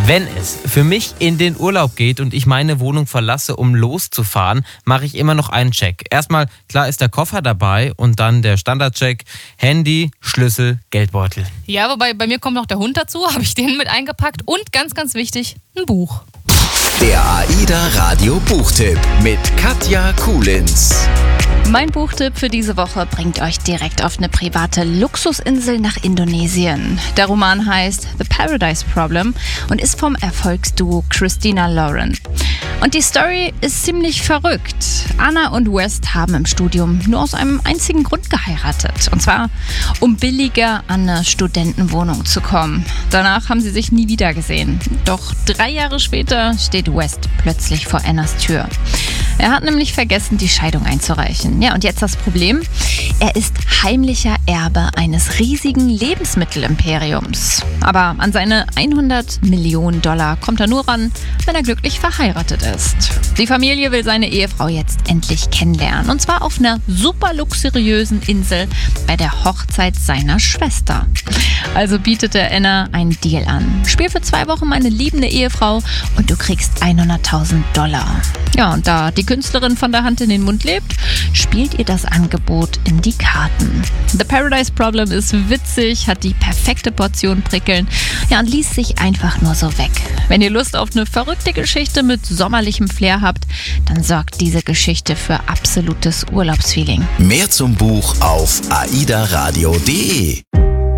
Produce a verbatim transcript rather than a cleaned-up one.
Wenn es für mich in den Urlaub geht und ich meine Wohnung verlasse, um loszufahren, mache ich immer noch einen Check. Erstmal, klar ist der Koffer dabei und dann der Standardcheck, Handy, Schlüssel, Geldbeutel. Ja, wobei bei mir kommt noch der Hund dazu, habe ich den mit eingepackt und ganz, ganz wichtig, ein Buch. Der AIDA Radio Buchtipp mit Katja Kulins. Mein Buchtipp für diese Woche bringt euch direkt auf eine private Luxusinsel nach Indonesien. Der Roman heißt The Paradise Problem und ist vom Erfolgsduo Christina Lauren. Und die Story ist ziemlich verrückt. Anna und West haben im Studium nur aus einem einzigen Grund geheiratet. Und zwar, um billiger an eine Studentenwohnung zu kommen. Danach haben sie sich nie wieder gesehen. Doch drei Jahre später steht West plötzlich vor Annas Tür. Er hat nämlich vergessen, die Scheidung einzureichen. Ja, und jetzt das Problem: Er ist heimlicher Erbe eines riesigen Lebensmittelimperiums. Aber an seine hundert Millionen Dollar kommt er nur ran, wenn er glücklich verheiratet ist. Die Familie will seine Ehefrau jetzt endlich kennenlernen. Und zwar auf einer super luxuriösen Insel bei der Hochzeit seiner Schwester. Also bietet er Anna einen Deal an. Spiel für zwei Wochen meine liebende Ehefrau und du kriegst hunderttausend Dollar. Ja, und da die Künstlerin von der Hand in den Mund lebt, spielt ihr das Angebot in die Karten. The Paradise Problem ist witzig, hat die perfekte Portion Prickeln, ja, und liest sich einfach nur so weg. Wenn ihr Lust auf eine verrückte Geschichte mit sommerlichem Flair habt, dann sorgt diese Geschichte für absolutes Urlaubsfeeling. Mehr zum Buch auf aidaradio punkt de.